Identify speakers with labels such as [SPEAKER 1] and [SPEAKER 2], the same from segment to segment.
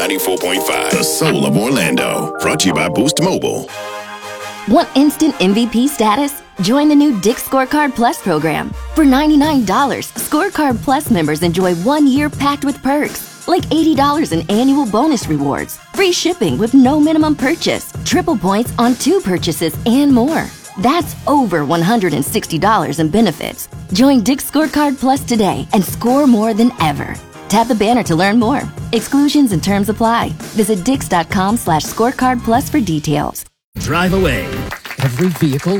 [SPEAKER 1] 94.5, the soul of Orlando. Brought to you by Boost Mobile.
[SPEAKER 2] Want instant MVP status? Join the new Dick's Scorecard Plus program. For $99, Scorecard Plus members enjoy 1 year packed with perks, like $80 in annual bonus rewards, free shipping with no minimum purchase, triple points on 2 purchases, and more. That's over $160 in benefits. Join Dick's Scorecard Plus today and score more than ever. Tap the banner to learn more. Exclusions and terms apply. Visit dix.com/scorecard plus for details.
[SPEAKER 3] Drive away. Every vehicle,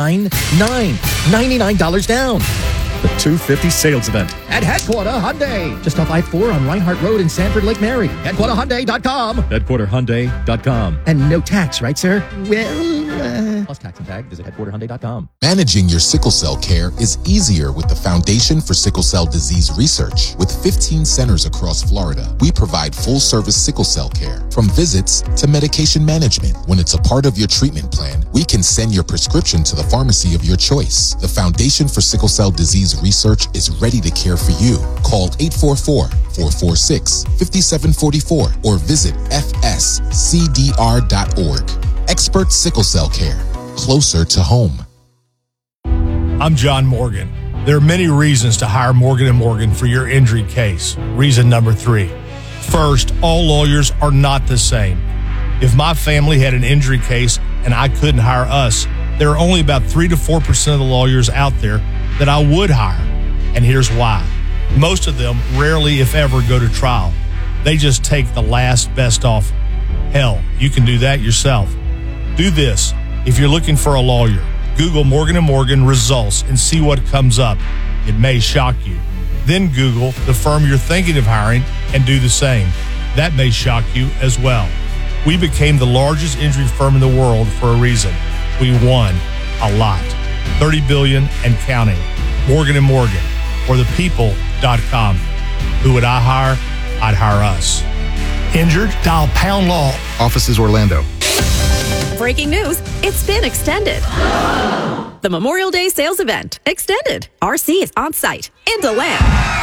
[SPEAKER 3] $99 down.
[SPEAKER 4] The 250 sales event
[SPEAKER 3] At Headquarter Hyundai. Just off I-4 on Reinhardt Road in Sanford, Lake Mary. HeadquarterHyundai.com.
[SPEAKER 4] HeadquarterHyundai.com.
[SPEAKER 3] And no tax, right, sir? Well, plus tax and tag. Visit HeadquarterHyundai.com.
[SPEAKER 5] Managing your sickle cell care is easier with the Foundation for Sickle Cell Disease Research. With 15 centers across Florida, we provide full-service sickle cell care, from visits to medication management. When it's a part of your treatment plan, we can send your prescription to the pharmacy of your choice. The Foundation for Sickle Cell Disease Research is ready to care for you. Call 844-446-5744 or visit fscdr.org. Expert sickle cell care, closer to home.
[SPEAKER 6] I'm John Morgan. There are many reasons to hire Morgan & Morgan for your injury case. Reason number 3. First, all lawyers are not the same. If my family had an injury case and I couldn't hire us, there are only about 3 to 4% of the lawyers out there that I would hire. And here's why. Most of them rarely, if ever, go to trial. They just take the last best offer. Hell, you can do that yourself. Do this. If you're looking for a lawyer, Google Morgan & Morgan results and see what comes up. It may shock you. Then Google the firm you're thinking of hiring and do the same. That may shock you as well. We became the largest injury firm in the world for a reason. We won a lot. $30 billion and counting. Morgan & Morgan, or thepeople.com. Who would I hire? I'd hire us. Injured? Dial Pound Law.
[SPEAKER 4] Offices Orlando.
[SPEAKER 7] Breaking news, it's been extended. The Memorial Day sales event, extended. RC is on site in DeLand.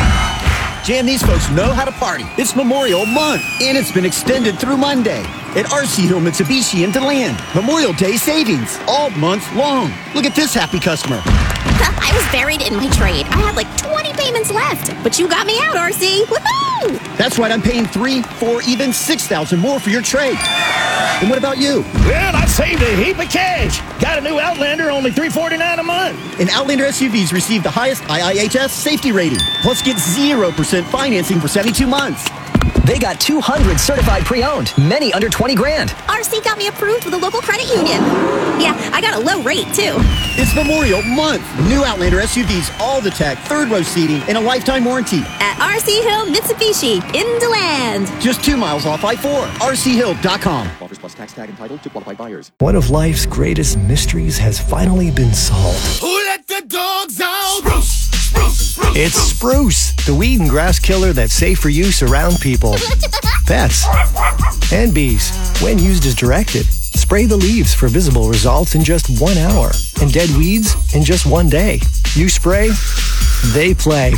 [SPEAKER 8] Jan, these folks know how to party. It's Memorial Month, and it's been extended through Monday at RC Hill Mitsubishi in DeLand. Memorial Day savings all month long. Look at this happy customer.
[SPEAKER 9] I was buried in my trade. I had like 20 payments left, but you got me out, RC. Woohoo!
[SPEAKER 8] That's right. I'm paying 3, 4, even 6,000 more for your trade. And what about you?
[SPEAKER 10] Well, I saved a heap of cash. Got a new Outlander, only $349 a month.
[SPEAKER 8] And Outlander SUVs received the highest IIHS safety rating. Plus, get 0% financing for 72 months.
[SPEAKER 11] They got 200 certified pre-owned, many under 20 grand.
[SPEAKER 9] RC got me approved with a local credit union. Yeah, I got a low rate, too.
[SPEAKER 8] It's Memorial Month. New Outlander SUVs, all the tech, 3rd-row seating, and a lifetime warranty.
[SPEAKER 9] At RC Hill Mitsubishi in DeLand.
[SPEAKER 8] Just 2 miles off I-4. RCHill.com.
[SPEAKER 12] Offers plus tax tag entitled to qualified buyers.
[SPEAKER 13] One of life's greatest mysteries has finally been solved.
[SPEAKER 14] Who let the dogs out?
[SPEAKER 13] Spruce! It's Spruce, the weed and grass killer that's safe for use around people, pets, and bees. When used as directed, spray the leaves for visible results in just 1 hour, and dead weeds in just 1 day. You spray, they play.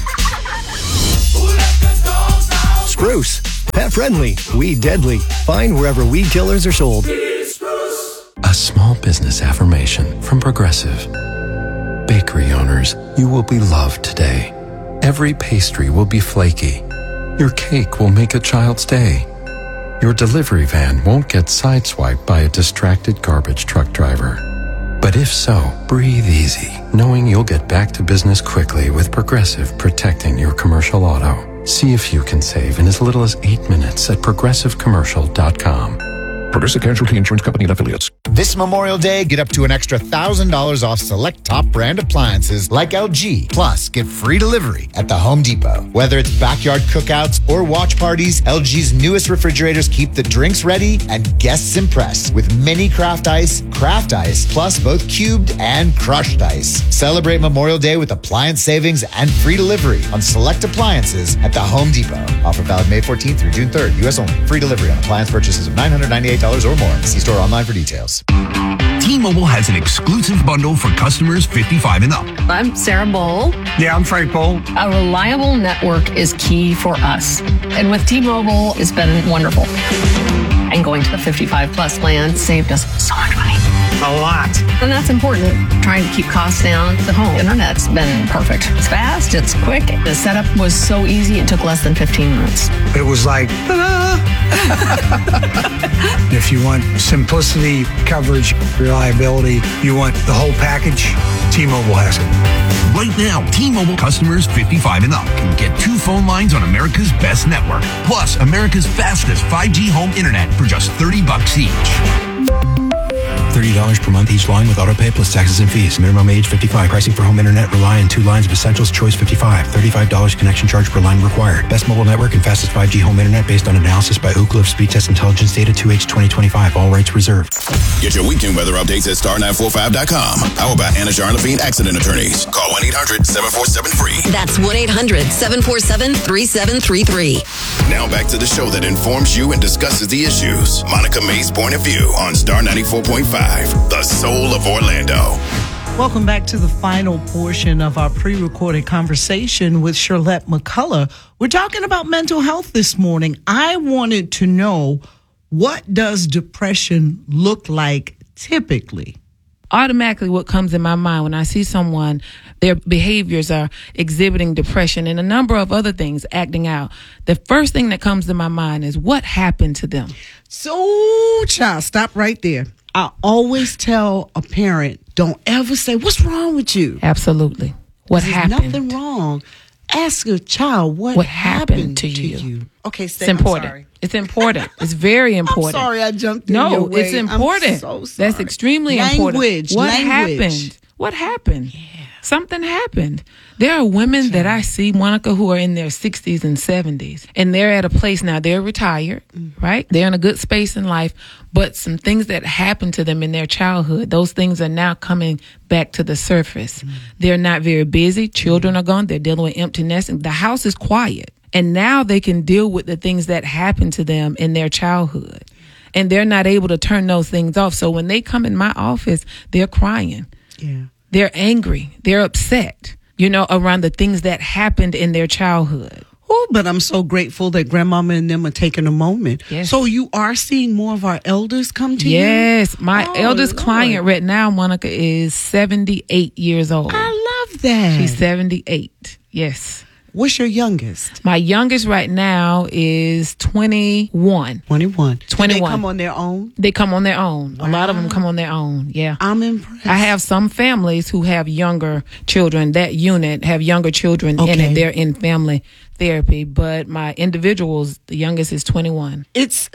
[SPEAKER 13] Spruce, pet friendly, weed deadly. Find wherever weed killers are sold.
[SPEAKER 15] A small business affirmation from Progressive. Bakery owners, you will be loved today. Every pastry will be flaky. Your cake will make a child's day. Your delivery van won't get sideswiped by a distracted garbage truck driver. But if so, breathe easy, knowing you'll get back to business quickly with Progressive protecting your commercial auto. See if you can save in as little as 8 minutes at progressivecommercial.com.
[SPEAKER 16] Progressive Casualty Insurance Company and Affiliates.
[SPEAKER 17] This Memorial Day, get up to an extra $1,000 off select top brand appliances like LG. Plus, get free delivery at the Home Depot. Whether it's backyard cookouts or watch parties, LG's newest refrigerators keep the drinks ready and guests impressed with mini craft ice, plus both cubed and crushed ice. Celebrate Memorial Day with appliance savings and free delivery on select appliances at the Home Depot. Offer valid May 14th through June 3rd. U.S. only. Free delivery on appliance purchases of $998 or more. See store online for details.
[SPEAKER 18] T-Mobile has an exclusive bundle for customers 55 and up.
[SPEAKER 19] I'm Sarah Bowl.
[SPEAKER 18] Yeah, I'm Frank Bowl.
[SPEAKER 19] A reliable network is key for us. And with T-Mobile, it's been wonderful. And going to the 55 plus plan saved us so much money.
[SPEAKER 18] A lot.
[SPEAKER 19] And that's important. Trying to keep costs down. The home internet's been perfect. It's fast, it's quick. The setup was so easy, it took less than 15 minutes.
[SPEAKER 20] It was like, ta-da! If you want simplicity, coverage, reliability, you want the whole package, T-Mobile has it.
[SPEAKER 18] Right now, T-Mobile customers 55 and up can get 2 phone lines on America's best network, plus America's fastest 5G home internet for just $30 each.
[SPEAKER 21] $30 per month each line with autopay plus taxes and fees. Minimum age 55. Pricing for home internet rely on 2 lines of Essentials Choice 55. $35 connection charge per line required. Best mobile network and fastest 5G home internet based on analysis by Ookla of Speed Test Intelligence data 2H 2025. All rights reserved.
[SPEAKER 1] Get your weekend weather updates at star945.com. Powered by Anna Sharon Levine Accident Attorneys. Call 1-800-747-FREE.
[SPEAKER 22] That's 1-800-747-3733.
[SPEAKER 1] Now back to the show that informs you and discusses the issues. Monica May's point of view on Star 94.5. The soul of Orlando.
[SPEAKER 23] Welcome back to the final portion of our pre-recorded conversation with Shirlette McCullough. We're talking about mental health this morning. I wanted to know, what does depression look like typically?
[SPEAKER 24] Automatically what comes in my mind when I see someone, their behaviors are exhibiting depression and a number of other things acting out. The first thing that comes to my mind is what happened to them.
[SPEAKER 23] So, child, stop right there. I always tell a parent, don't ever say, what's wrong with you?
[SPEAKER 24] Absolutely. What happened?
[SPEAKER 23] There's nothing wrong. Ask your child what happened to you. Okay,
[SPEAKER 24] it's important.
[SPEAKER 23] Sorry.
[SPEAKER 24] It's important. It's very important.
[SPEAKER 23] I'm sorry I jumped in your way.
[SPEAKER 24] It's important.
[SPEAKER 23] I'm so sorry.
[SPEAKER 24] That's extremely important. What happened? What happened? Yeah. Something happened. There are women that I see, Monica, who are in their 60s and 70s, and they're at a place now, they're retired, right? They're in a good space in life, but some things that happened to them in their childhood, those things are now coming back to the surface. They're not very busy. Children are gone. They're dealing with empty nesting. The house is quiet. And now they can deal with the things that happened to them in their childhood. And they're not able to turn those things off. So when they come in my office, they're crying.
[SPEAKER 23] Yeah.
[SPEAKER 24] They're angry. They're upset, around the things that happened in their childhood.
[SPEAKER 23] Oh, but I'm so grateful that Grandmama and them are taking a moment.
[SPEAKER 24] Yes.
[SPEAKER 23] So you are seeing more of our elders come to you?
[SPEAKER 24] Yes. My eldest client right now, Monica, is 78 years old.
[SPEAKER 23] I love that.
[SPEAKER 24] She's 78. Yes.
[SPEAKER 23] What's your youngest?
[SPEAKER 24] My youngest right now is 21.
[SPEAKER 23] 21.
[SPEAKER 24] Do they
[SPEAKER 23] come on their own?
[SPEAKER 24] They come on their own. Wow. A lot of them come on their own. Yeah.
[SPEAKER 23] I'm impressed.
[SPEAKER 24] I have some families who have younger children. That unit have younger children in it. They're in family therapy, but my individuals, the youngest is 21.
[SPEAKER 23] It's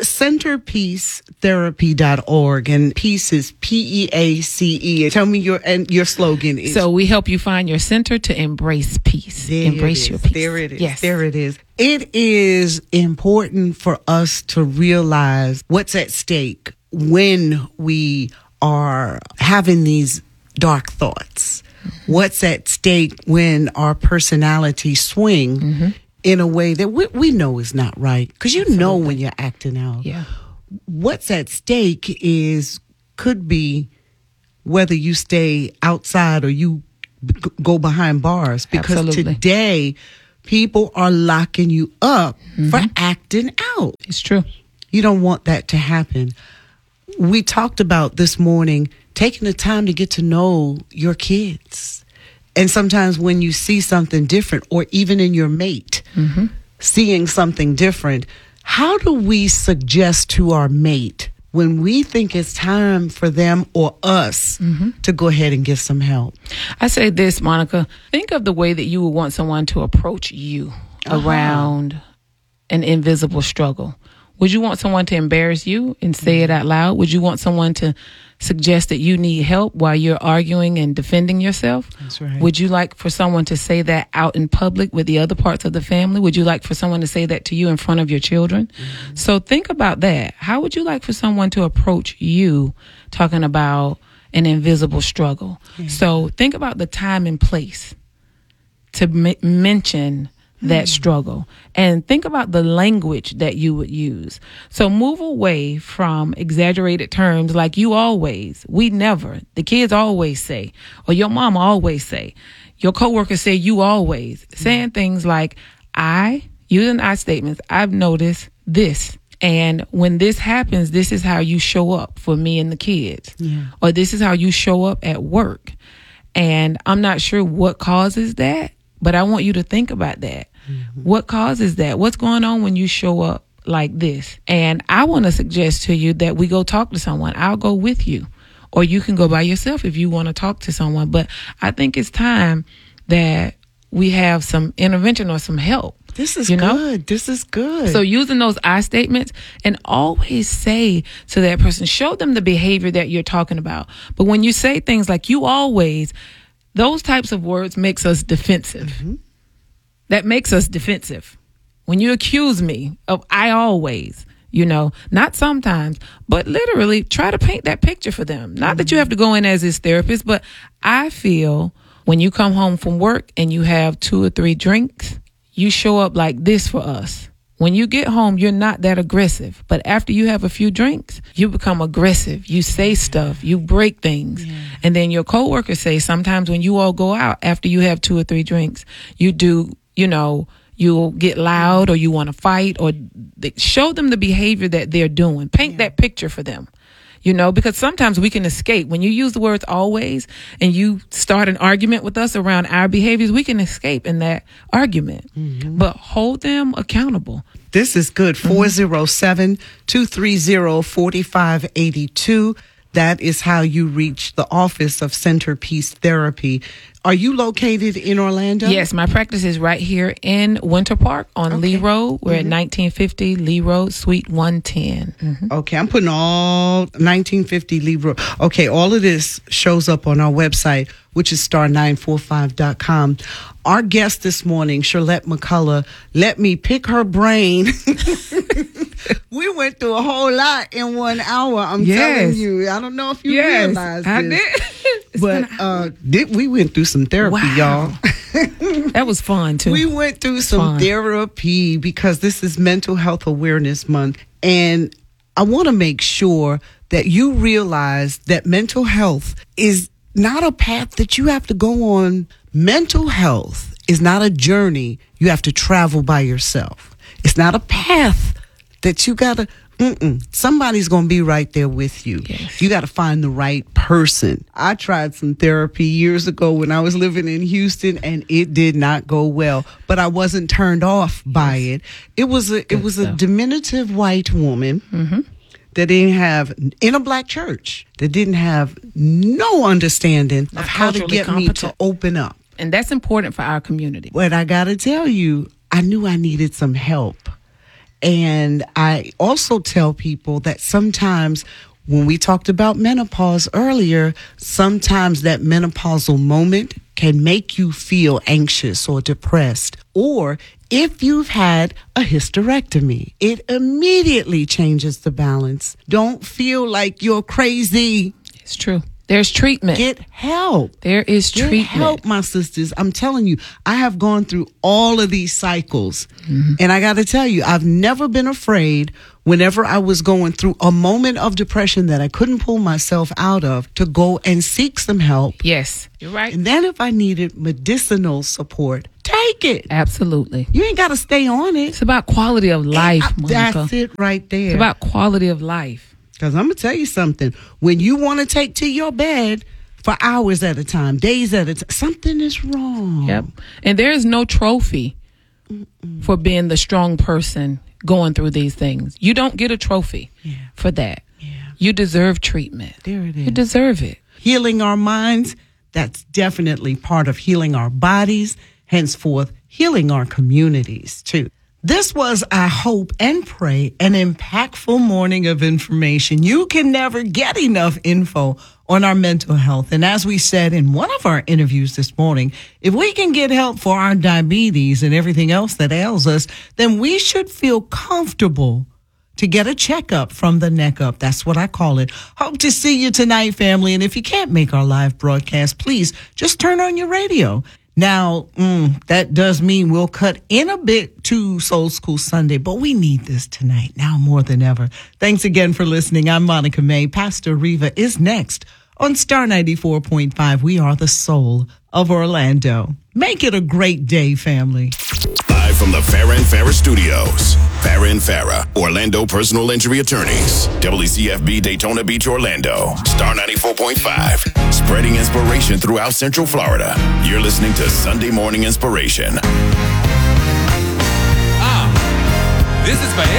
[SPEAKER 23] centerpeacetherapy.org, and peace is P-E-A-C-E. Tell me your slogan is.
[SPEAKER 24] So we help you find your center to embrace peace. Embrace your peace.
[SPEAKER 23] There it is.
[SPEAKER 24] Yes.
[SPEAKER 23] There it is. It is important for us to realize what's at stake when we are having these dark thoughts. What's at stake when our personalities swing in a way that we know is not right. Because you know when you're acting out.
[SPEAKER 24] Yeah.
[SPEAKER 23] What's at stake could be whether you stay outside or you go behind bars. Because today, people are locking you up for acting out.
[SPEAKER 24] It's true.
[SPEAKER 23] You don't want that to happen. We talked about this morning taking the time to get to know your kids. And sometimes when you see something different, or even in your mate, seeing something different, how do we suggest to our mate when we think it's time for them or us to go ahead and get some help?
[SPEAKER 24] I say this, Monica. Think of the way that you would want someone to approach you around an invisible struggle. Would you want someone to embarrass you and say it out loud? Would you want someone to suggest that you need help while you're arguing and defending yourself?
[SPEAKER 23] That's right.
[SPEAKER 24] Would you like for someone to say that out in public with the other parts of the family? Would you like for someone to say that to you in front of your children? So think about that. How would you like for someone to approach you talking about an invisible struggle? So think about the time and place to mention that struggle. And think about the language that you would use. So move away from exaggerated terms like you always, we never, the kids always say, or your mom always say, your coworkers say you always, saying things like using I statements. I've noticed this. And when this happens, this is how you show up for me and the kids. Yeah. Or this is how you show up at work. And I'm not sure what causes that, but I want you to think about that. Mm-hmm. What causes that? What's going on when you show up like this? And I want to suggest to you that we go talk to someone. I'll go with you. Or you can go by yourself if you want to talk to someone. But I think it's time that we have some intervention or some help.
[SPEAKER 23] This is good. This is good.
[SPEAKER 24] So using those I statements, and always say to that person, show them the behavior that you're talking about. But when you say things like you always, those types of words makes us defensive. Mm-hmm. That makes us defensive. When you accuse me of I always, not sometimes, but literally try to paint that picture for them. Not that you have to go in as his therapist, but I feel when you come home from work and you have 2 or 3 drinks, you show up like this for us. When you get home, you're not that aggressive. But after you have a few drinks, you become aggressive. You say stuff. You break things. Yeah. And then your coworkers say sometimes when you all go out after you have 2 or 3 drinks, you do, you'll get loud or you want to fight, or show them the behavior that they're doing. Paint that picture for them. Because sometimes we can escape. When you use the words always and you start an argument with us around our behaviors, we can escape in that argument. Mm-hmm. But hold them accountable.
[SPEAKER 23] This is good. 407-230-4582. That is how you reach the office of Centerpiece Therapy. Are you located in Orlando?
[SPEAKER 24] Yes, my practice is right here in Winter Park on Lee Road. We're at 1950 Lee Road, Suite 110. Mm-hmm.
[SPEAKER 23] Okay, I'm putting all 1950 Lee Road. Okay, all of this shows up on our website, which is star945.com. Our guest this morning, Shirlette McCullough, let me pick her brain. We went through a whole lot in 1 hour. I'm telling you. I don't know if you realize this.
[SPEAKER 24] I did.
[SPEAKER 23] But we went through some therapy, y'all.
[SPEAKER 24] That was fun, too.
[SPEAKER 23] We went through some therapy because this is Mental Health Awareness Month. And I want to make sure that you realize that mental health is not a path that you have to go on. Mental health is not a journey you have to travel by yourself. It's not a path that you got to, somebody's going to be right there with you. Yes. You got to find the right person. I tried some therapy years ago when I was living in Houston, and it did not go well, but I wasn't turned off by it. It was a diminutive white woman that didn't have, in a black church, that didn't have no understanding of how to get me to open up.
[SPEAKER 24] And that's important for our community.
[SPEAKER 23] But I got to tell you, I knew I needed some help. And I also tell people that sometimes when we talked about menopause earlier, sometimes that menopausal moment can make you feel anxious or depressed. Or if you've had a hysterectomy, it immediately changes the balance. Don't feel like you're crazy.
[SPEAKER 24] It's true. There's treatment.
[SPEAKER 23] Get help.
[SPEAKER 24] There is treatment.
[SPEAKER 23] Get help, my sisters. I'm telling you, I have gone through all of these cycles. Mm-hmm. And I got to tell you, I've never been afraid whenever I was going through a moment of depression that I couldn't pull myself out of to go and seek some help.
[SPEAKER 24] Yes, you're right.
[SPEAKER 23] And then if I needed medicinal support, take it.
[SPEAKER 24] Absolutely.
[SPEAKER 23] You ain't got to stay on it.
[SPEAKER 24] It's about quality of life, Monica.
[SPEAKER 23] That's it right there.
[SPEAKER 24] It's about quality of life.
[SPEAKER 23] Because I'm going to tell you something. When you want to take to your bed for hours at a time, days at a time, something is wrong.
[SPEAKER 24] Yep. And there is no trophy for being the strong person going through these things. You don't get a trophy for that. Yeah. You deserve treatment.
[SPEAKER 23] There it is.
[SPEAKER 24] You deserve it.
[SPEAKER 23] Healing our minds, that's definitely part of healing our bodies, henceforth healing our communities too. This was, I hope and pray, an impactful morning of information. You can never get enough info on our mental health. And as we said in one of our interviews this morning, if we can get help for our diabetes and everything else that ails us, then we should feel comfortable to get a checkup from the neck up. That's what I call it. Hope to see you tonight, family. And if you can't make our live broadcast, please just turn on your radio. Now, that does mean we'll cut in a bit to Soul School Sunday, but we need this tonight, now more than ever. Thanks again for listening. I'm Monica May. Pastor Riva is next on Star 94.5. We are the soul of Orlando. Make it a great day, family.
[SPEAKER 1] Live from the Farrah and Farrah Studios. Farrah and Farrah, Orlando personal injury attorneys. WCFB Daytona Beach, Orlando. Star 94.5. Spreading inspiration throughout Central Florida. You're listening to Sunday Morning Inspiration.
[SPEAKER 2] This is for